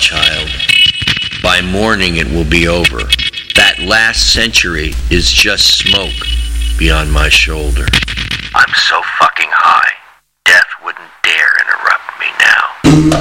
child. By morning it will be over. That last century is just smoke beyond my shoulder. I'm so fucking high.